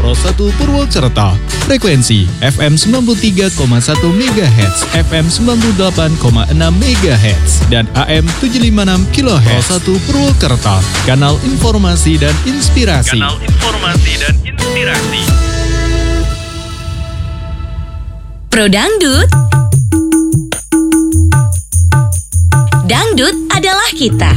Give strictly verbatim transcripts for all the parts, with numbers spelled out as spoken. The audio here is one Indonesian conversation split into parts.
satu Purwokerto. Frekuensi F M sembilan puluh tiga koma satu MHz, F M sembilan puluh delapan koma enam MHz, dan A M tujuh lima enam kilohertz. satu Purwokerto, kanal informasi dan inspirasi. Kanal informasi dan inspirasi. Pro Dangdut. Dangdut adalah kita.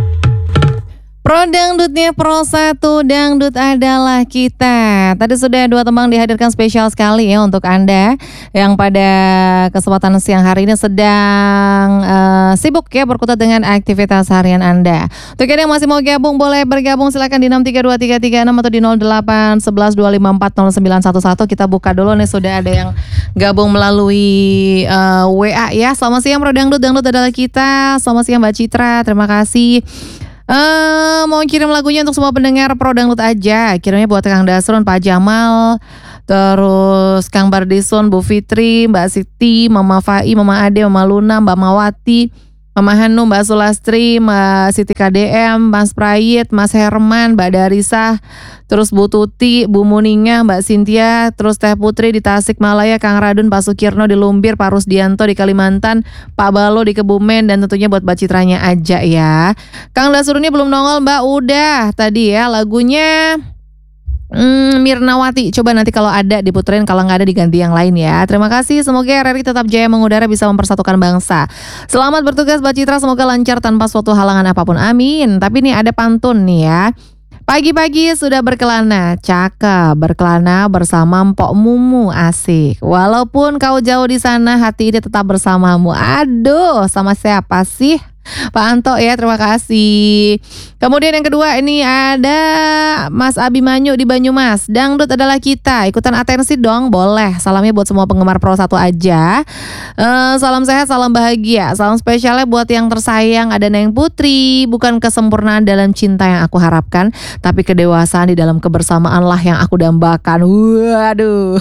Pro Dangdutnya Pro satu, Dangdut adalah kita. Tadi sudah dua tembang dihadirkan spesial sekali ya untuk Anda yang pada kesempatan siang hari ini sedang uh, sibuk ya berkutat dengan aktivitas harian Anda. Untuk Anda yang masih mau gabung, boleh bergabung silakan di enam tiga dua tiga tiga enam atau di nol delapan satu satu dua lima empat nol sembilan satu satu. Kita buka dulu nih, sudah ada yang gabung melalui uh, W A ya. Selamat siang Pro Dangdut, Dangdut adalah kita. Selamat siang Mbak Citra, terima kasih. Uh, mau kirim lagunya untuk semua pendengar Pro Dangdut aja. Kirimnya buat Kang Dasron, Pak Jamal, terus Kang Bardison, Bu Fitri, Mbak Siti, Mama Fai, Mama Ade, Mama Luna, Mbak Mawati, Mama Hanum, Mbak Sulastri, Mbak Siti K D M, Mas Prayit, Mas Herman, Mbak Darisa, terus Bu Tuti, Bu Muninga, Mbak Sintia, terus Teh Putri di Tasikmalaya, Kang Radun, Pak Sukirno di Lumbir, Pak Rusdianto di Kalimantan, Pak Balo di Kebumen, dan tentunya buat Mbak Citranya aja ya. Kang Dasuruni belum nongol Mbak, udah tadi ya lagunya Hmm, Mirnawati, coba nanti kalau ada diputerin, kalau nggak ada diganti yang lain ya. Terima kasih, semoga R R I tetap jaya mengudara, bisa mempersatukan bangsa. Selamat bertugas Mbak Citra, semoga lancar tanpa suatu halangan apapun, amin. Tapi nih ada pantun nih ya. Pagi-pagi sudah berkelana, cakep, berkelana bersama Mpok Mumu, asik. Walaupun kau jauh di sana, hati ini tetap bersamamu. Aduh, sama siapa sih? Pak Anto ya, terima kasih. Kemudian yang kedua ini ada Mas Abimanyu di Banyumas. Dangdut adalah kita, ikutan atensi dong, boleh. Salamnya buat semua penggemar Pro satu aja. uh, Salam sehat, salam bahagia. Salam spesialnya buat yang tersayang, ada Neng Putri. Bukan kesempurnaan dalam cinta yang aku harapkan, tapi kedewasaan di dalam kebersamaan lah yang aku dambakan. Waduh.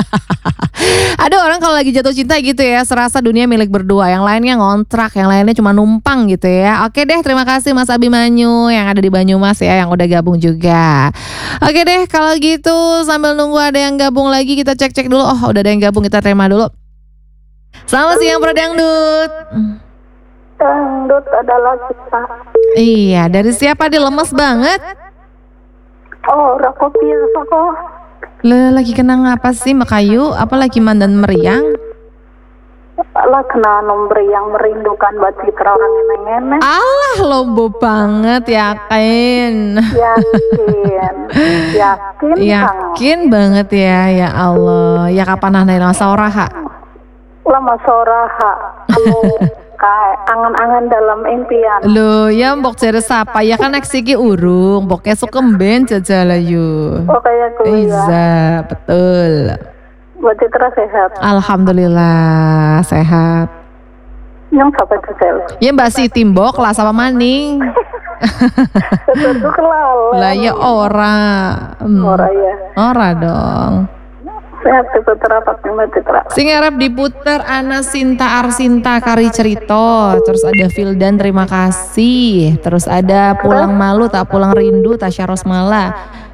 Ada orang kalau lagi jatuh cinta gitu ya, serasa dunia milik berdua, yang lainnya ngontrak, yang lainnya cuma numpang gitu ya. Oke deh, terima kasih Mas Abimanyu yang ada di Banyumas ya, yang udah gabung juga. Oke deh, kalau gitu sambil nunggu ada yang gabung lagi, kita cek-cek dulu. Oh, udah ada yang gabung, kita terima dulu. Selamat siang Pro Dangdut. Dangdut adalah kita. Iya, dari siapa dia, lemes banget? Oh, rokok biasa kok. Le, lagi kenang apa sih Makayu? Apa lagi mandan meriang? Lah kena nomor yang merindukan Mbak Citra orang enek-enek. Alah, lombo banget, yakin. Yakin. Yakin. Yakin banget ya, ya Allah. Ya kapan nana masa oraha? Lama soraha. Kamu kayak angan-angan dalam impian. Loh, ya mbok jere sapa? Ya kan eksiki urung, mbok esuk kemben jajal ayu. Oh kayak gue ya. Iya, betul. Mbak Citra sehat. Alhamdulillah sehat. Yang sampai jajal. Ya Mbak Siti mbok lah sama maning. Tentu kelal. Lah ya ora. Hmm. Ora ya. Ora dong. Sehat Citra, Pak Mbak Citra. Sing arep diputer Ana Sinta Arsinta Kari Cerita. Terus ada Vildan, terima kasih. Terus ada Pulang Malu Tak Pulang Rindu Tasya Rosmala.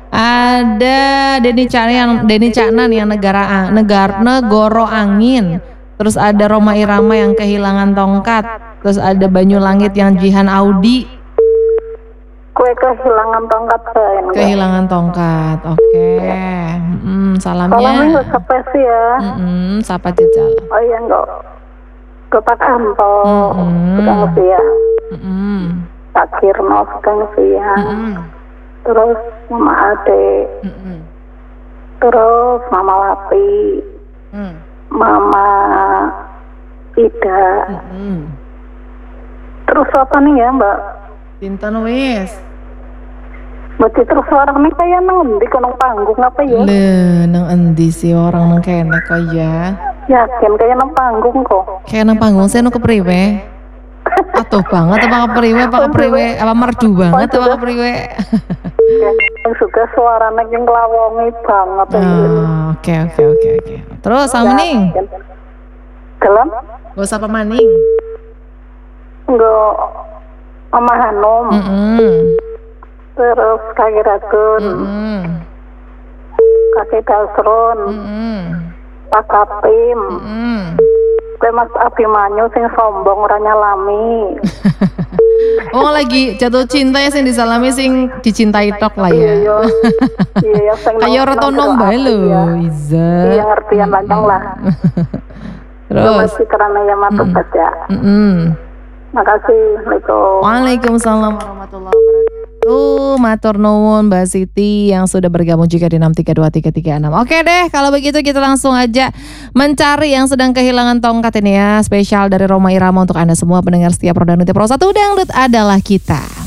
Ada Denny Caknan yang Denny Caknan yang negara negar negoro angin. Terus ada Roma Irama yang Kehilangan Tongkat. Terus ada Banyu Langit yang Jihan Audi. Kue kehilangan tongkat saya. Kehilangan tongkat. Oke. Okay. Mm, salamnya. Salamnya nggak sampai sih ya. Mm-mm, sapa jejal. Oh iya enggak. Ke Pak Anto. Mm-mm. Sudah ngerti ya. Mm-mm. Pak Kirno sudah ngerti ya. Mm-mm. Terus Mama Ade. Mm-mm. Terus Mama Wati. Mm. Mama Ida. Mm-mm. Terus apa nih ya Mbak? Tinten wis. Mbak Citra suaranya kayak nang di konong panggung apa ya? Le, nang endi sih orang nang kene kok ya? Yakin kayak nang panggung kok. Kayak nang panggung saya nu kepriwe? Atuh banget apa kepriwe apa kepriwe? Apa merdu banget apa kepriwe? Ya, yang suka suaranya yang ngelawongi banget. Ah, oke oke oke oke. Terus sama ning? Dalam? Gak usah pemaning. Enggak. Mama Hanum. Mm-mm. Terus Kak Ragun. Mm-mm. Kak Rizky Dasrun, Mm-mm. Pak Kapim, Mm-mm. Kue Mas Abimanyu sing sombong ora nyalami. Oh lagi jatuh cinta ya sing disalami sing dicintai tok lah ya. Iya, iya sing Kayak ora tau nom bae lho, Iza. Iya ngertian lanang lah. Terus. Terus karena ya matur saja. Mm-mm. Makasih. Assalamualaikum. Waalaikumsalam warahmatullahi wabarakatuh. Matur nuwun Mbak Siti yang sudah bergabung juga di enam tiga dua tiga tiga enam. Oke deh, kalau begitu kita langsung aja mencari yang sedang kehilangan tongkat ini ya. Spesial dari Roma Irama untuk Anda semua pendengar setiap Pro Dangdut Pro satu Dangdut adalah kita.